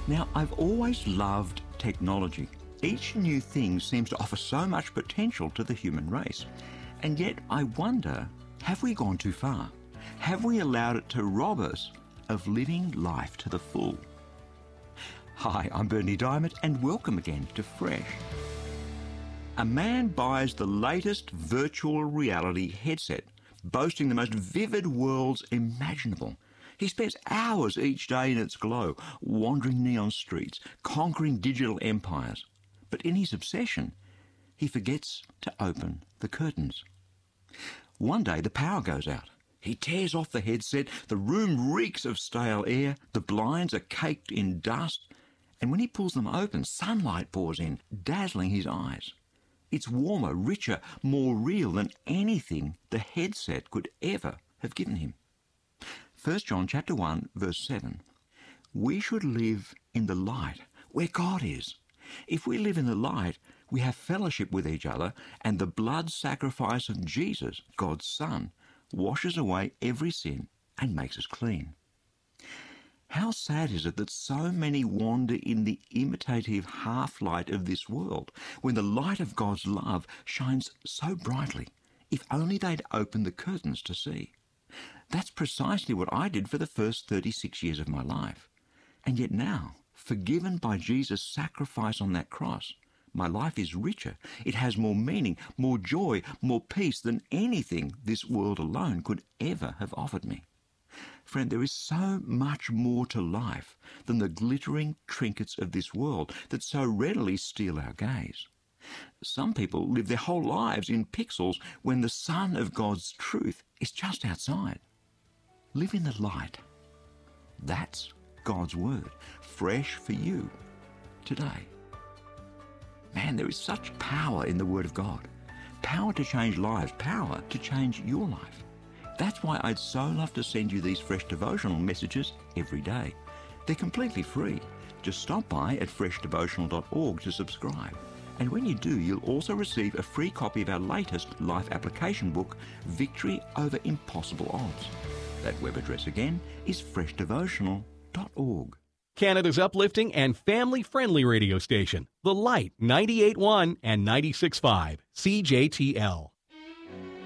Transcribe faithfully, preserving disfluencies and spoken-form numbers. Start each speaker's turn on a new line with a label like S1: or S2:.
S1: Now, I've always loved technology. Each new thing seems to offer so much potential to the human race. And yet, I wonder, have we gone too far? Have we allowed it to rob us of living life to the full? Hi, I'm Bernie Diamond, and welcome again to Fresh. A man buys the latest virtual reality headset, boasting the most vivid worlds imaginable. He spends hours each day in its glow, wandering neon streets, conquering digital empires. But in his obsession, he forgets to open the curtains. One day the power goes out. He tears off the headset, the room reeks of stale air, the blinds are caked in dust, and when he pulls them open, sunlight pours in, dazzling his eyes. It's warmer, richer, more real than anything the headset could ever have given him. First John chapter one, verse seven. We should live in the light where God is. If we live in the light, we have fellowship with each other, and the blood sacrifice of Jesus, God's Son, washes away every sin and makes us clean. How sad is it that so many wander in the imitative half-light of this world, when the light of God's love shines so brightly? If only they'd open the curtains to see. That's precisely what I did for the first thirty-six years of my life. And yet now, forgiven by Jesus' sacrifice on that cross, my life is richer. It has more meaning, more joy, more peace than anything this world alone could ever have offered me. Friend, there is so much more to life than the glittering trinkets of this world that so readily steal our gaze. Some people live their whole lives in pixels when the sun of God's truth is just outside. Live in the light. That's God's word, fresh for you today. Man, there is such power in the word of God. Power to change lives, power to change your life. That's why I'd so love to send you these fresh devotional messages every day. They're completely free. Just stop by at fresh devotional dot org to subscribe. And when you do, you'll also receive a free copy of our latest life application book, Victory Over Impossible Odds. That web address again is fresh devotional dot org.
S2: Canada's uplifting and family-friendly radio station, The Light ninety-eight point one and ninety-six point five, C J T L.